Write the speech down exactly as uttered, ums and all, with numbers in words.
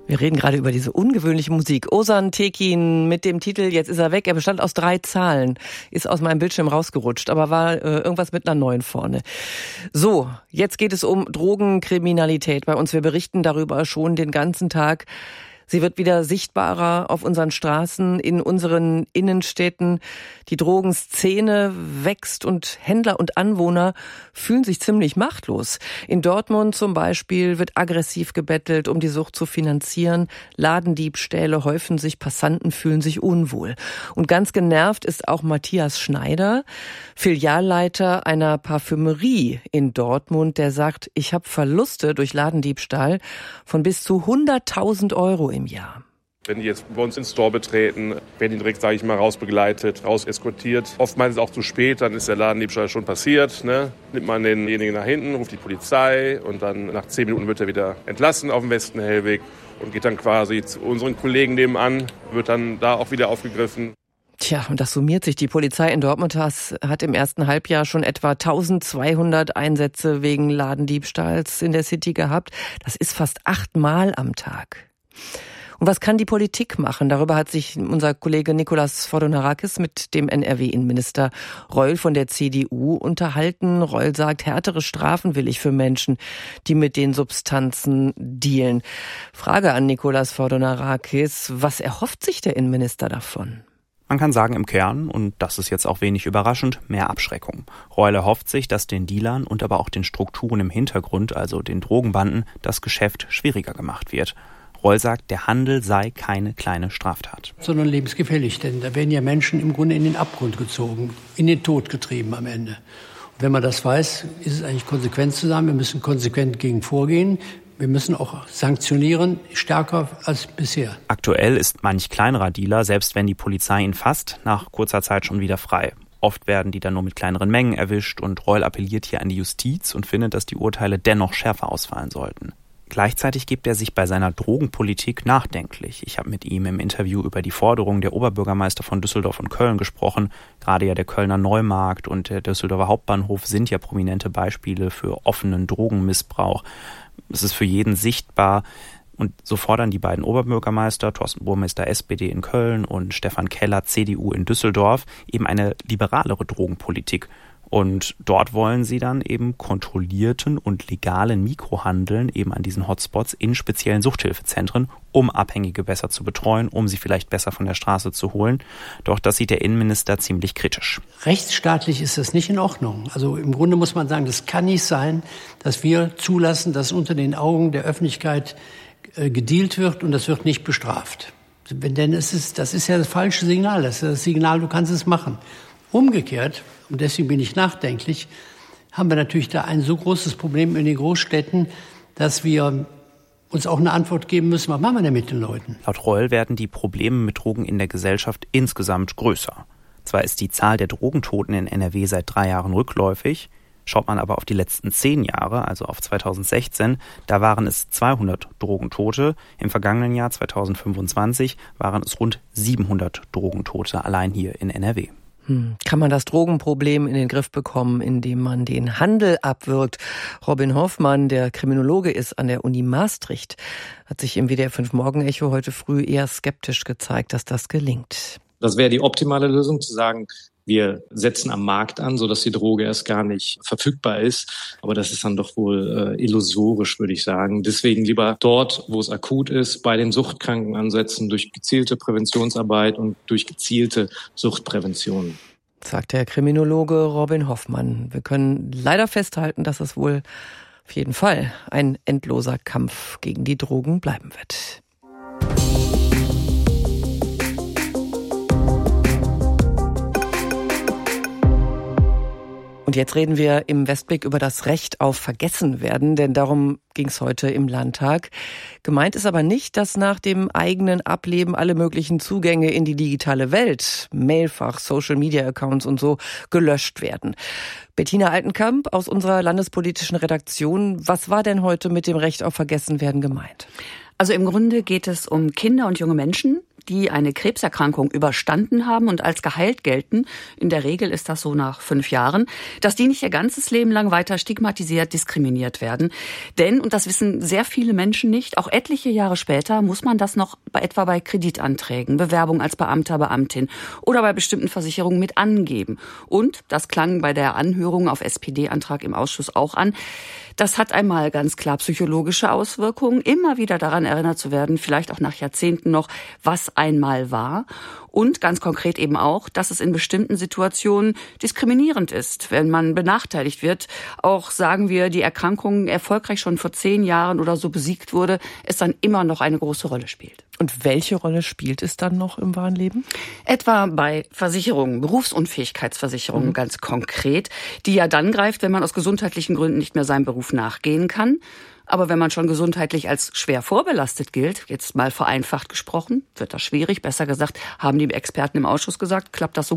Wir reden gerade über diese ungewöhnliche Musik. Ozan Tekin mit dem Titel Jetzt ist er weg. Er bestand aus drei Zahlen, ist aus meinem Bildschirm rausgerutscht, aber war äh, irgendwas mit einer neun vorne. So, jetzt geht es um Drogenkriminalität bei uns. Wir berichten darüber schon den ganzen Tag. Sie wird wieder sichtbarer auf unseren Straßen, in unseren Innenstädten. Die Drogenszene wächst und Händler und Anwohner fühlen sich ziemlich machtlos. In Dortmund zum Beispiel wird aggressiv gebettelt, um die Sucht zu finanzieren. Ladendiebstähle häufen sich, Passanten fühlen sich unwohl. Und ganz genervt ist auch Matthias Schneider, Filialleiter einer Parfümerie in Dortmund, der sagt, ich habe Verluste durch Ladendiebstahl von bis zu hunderttausend Euro im Jahr. Wenn die jetzt bei uns ins Store betreten, werden die direkt, sage ich mal, rausbegleitet, rauseskortiert. Oftmals ist es auch zu spät, dann ist der Ladendiebstahl schon passiert. Ne? Nimmt man denjenigen nach hinten, ruft die Polizei und dann nach zehn Minuten wird er wieder entlassen auf dem Westenhellweg und geht dann quasi zu unseren Kollegen nebenan, wird dann da auch wieder aufgegriffen. Tja, und das summiert sich. Die Polizei in Dortmund hat im ersten Halbjahr schon etwa eintausendzweihundert Einsätze wegen Ladendiebstahls in der City gehabt. Das ist fast achtmal am Tag. Und was kann die Politik machen? Darüber hat sich unser Kollege Nikolaus Fordonarakis mit dem N R W-Innenminister Reul von der C D U unterhalten. Reul sagt, härtere Strafen will ich für Menschen, die mit den Substanzen dealen. Frage an Nikolaus Fordonarakis, was erhofft sich der Innenminister davon? Man kann sagen im Kern, und das ist jetzt auch wenig überraschend, mehr Abschreckung. Reul erhofft sich, dass den Dealern und aber auch den Strukturen im Hintergrund, also den Drogenbanden, das Geschäft schwieriger gemacht wird. Reul sagt, der Handel sei keine kleine Straftat. Sondern lebensgefährlich, denn da werden ja Menschen im Grunde in den Abgrund gezogen, in den Tod getrieben am Ende. Und wenn man das weiß, ist es eigentlich konsequent zu sagen, wir müssen konsequent gegen vorgehen. Wir müssen auch sanktionieren, stärker als bisher. Aktuell ist manch kleinerer Dealer, selbst wenn die Polizei ihn fasst, nach kurzer Zeit schon wieder frei. Oft werden die dann nur mit kleineren Mengen erwischt und Reul appelliert hier an die Justiz und findet, dass die Urteile dennoch schärfer ausfallen sollten. Gleichzeitig gibt er sich bei seiner Drogenpolitik nachdenklich. Ich habe mit ihm im Interview über die Forderungen der Oberbürgermeister von Düsseldorf und Köln gesprochen. Gerade ja der Kölner Neumarkt und der Düsseldorfer Hauptbahnhof sind ja prominente Beispiele für offenen Drogenmissbrauch. Es ist für jeden sichtbar. Und so fordern die beiden Oberbürgermeister, Thorsten Burmeister S P D in Köln und Stefan Keller C D U in Düsseldorf, eben eine liberalere Drogenpolitik. Und dort wollen sie dann eben kontrollierten und legalen Mikrohandeln eben an diesen Hotspots in speziellen Suchthilfezentren, um Abhängige besser zu betreuen, um sie vielleicht besser von der Straße zu holen. Doch das sieht der Innenminister ziemlich kritisch. Rechtsstaatlich ist das nicht in Ordnung. Also im Grunde muss man sagen, das kann nicht sein, dass wir zulassen, dass unter den Augen der Öffentlichkeit äh, gedealt wird und das wird nicht bestraft. Denn es ist, das ist ja das falsche Signal. Das ist das Signal, du kannst es machen. Umgekehrt, und deswegen bin ich nachdenklich, haben wir natürlich da ein so großes Problem in den Großstädten, dass wir uns auch eine Antwort geben müssen, was machen wir denn mit den Leuten? Laut Reul werden die Probleme mit Drogen in der Gesellschaft insgesamt größer. Zwar ist die Zahl der Drogentoten in N R W seit drei Jahren rückläufig, schaut man aber auf die letzten zehn Jahre, also auf zweitausendsechzehn, da waren es zweihundert Drogentote. Im vergangenen Jahr zweitausendfünfundzwanzig waren es rund siebenhundert Drogentote allein hier in N R W. Kann man das Drogenproblem in den Griff bekommen, indem man den Handel abwirkt? Robin Hoffmann, der Kriminologe ist an der Uni Maastricht, hat sich im W D R fünf Morgenecho heute früh eher skeptisch gezeigt, dass das gelingt. Das wäre die optimale Lösung, zu sagen, wir setzen am Markt an, sodass die Droge erst gar nicht verfügbar ist. Aber das ist dann doch wohl äh, illusorisch, würde ich sagen. Deswegen lieber dort, wo es akut ist, bei den Suchtkranken ansetzen, durch gezielte Präventionsarbeit und durch gezielte Suchtprävention. Sagt der Kriminologe Robin Hoffmann. Wir können leider festhalten, dass es wohl auf jeden Fall ein endloser Kampf gegen die Drogen bleiben wird. Und jetzt reden wir im Westblick über das Recht auf Vergessenwerden, denn darum ging es heute im Landtag. Gemeint ist aber nicht, dass nach dem eigenen Ableben alle möglichen Zugänge in die digitale Welt, Mailfach, Social-Media-Accounts und so, gelöscht werden. Bettina Altenkamp aus unserer landespolitischen Redaktion, was war denn heute mit dem Recht auf Vergessenwerden gemeint? Also im Grunde geht es um Kinder und junge Menschen, die eine Krebserkrankung überstanden haben und als geheilt gelten, in der Regel ist das so nach fünf Jahren, dass die nicht ihr ganzes Leben lang weiter stigmatisiert, diskriminiert werden. Denn, und das wissen sehr viele Menschen nicht, auch etliche Jahre später muss man das noch bei, etwa bei Kreditanträgen, Bewerbung als Beamter, Beamtin oder bei bestimmten Versicherungen mit angeben. Und, das klang bei der Anhörung auf S P D-Antrag im Ausschuss auch an, das hat einmal ganz klar psychologische Auswirkungen, immer wieder daran erinnert zu werden, vielleicht auch nach Jahrzehnten noch, was einmal war. Und ganz konkret eben auch, dass es in bestimmten Situationen diskriminierend ist, wenn man benachteiligt wird. Auch, sagen wir, die Erkrankung erfolgreich schon vor zehn Jahren oder so besiegt wurde, es dann immer noch eine große Rolle spielt. Und welche Rolle spielt es dann noch im wahren Leben? Etwa bei Versicherungen, Berufsunfähigkeitsversicherungen mhm. ganz konkret, die ja dann greift, wenn man aus gesundheitlichen Gründen nicht mehr seinem Beruf nachgehen kann. Aber wenn man schon gesundheitlich als schwer vorbelastet gilt, jetzt mal vereinfacht gesprochen, wird das schwierig. Besser gesagt, haben die Experten im Ausschuss gesagt, klappt das so